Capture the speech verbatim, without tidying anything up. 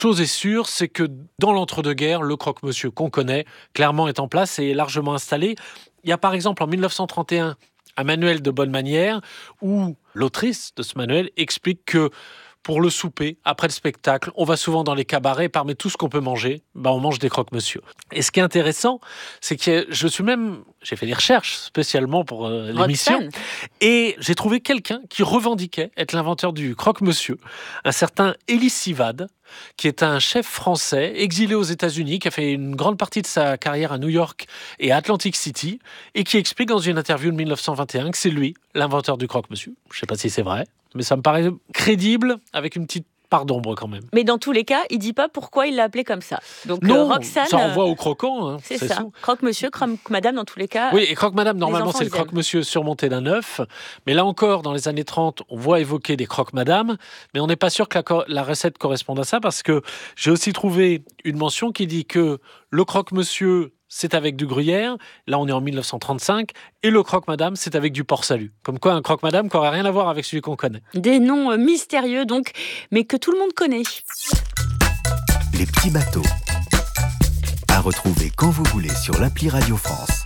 chose est sûre, c'est que dans l'entre-deux-guerres, le croque-monsieur qu'on connaît, clairement est en place et est largement installé. Il y a par exemple en mille neuf cent trente et un un manuel de bonne manière où l'autrice de ce manuel explique que pour le souper, après le spectacle, on va souvent dans les cabarets, parmi tout ce qu'on peut manger, bah on mange des croque-monsieur. Et ce qui est intéressant, c'est que je suis même, j'ai fait des recherches spécialement pour euh, l'émission, Roxane. et j'ai trouvé quelqu'un qui revendiquait être l'inventeur du croque-monsieur, un certain Elie Sivad, qui est un chef français exilé aux États-Unis, qui a fait une grande partie de sa carrière à New York et à Atlantic City, et qui explique dans une interview de mille neuf cent vingt et un que c'est lui l'inventeur du croque-monsieur. Je ne sais pas si c'est vrai, mais ça me paraît crédible, avec une petite part d'ombre quand même. Mais dans tous les cas, il dit pas pourquoi il l'a appelé comme ça. Donc Non, euh, Roxane, ça renvoie au croquant. Hein, c'est, c'est ça. tout. Croque-monsieur, croque-madame, dans tous les cas. Oui, et croque-madame, normalement, enfants, c'est le ils aiment. croque-monsieur surmonté d'un œuf. Mais là encore, dans les années trente, on voit évoquer des croque-madame, mais on n'est pas sûr que la, co- la recette corresponde à ça, parce que j'ai aussi trouvé une mention qui dit que le croque-monsieur, c'est avec du gruyère. Là, on est en mille neuf cent trente-cinq. Et le croque-madame, c'est avec du porc-salut. Comme quoi, un croque-madame qui n'aurait rien à voir avec celui qu'on connaît. Des noms euh, mystérieux, donc, mais que tout le monde connaît. Les petits bateaux. À retrouver quand vous voulez sur l'appli Radio France.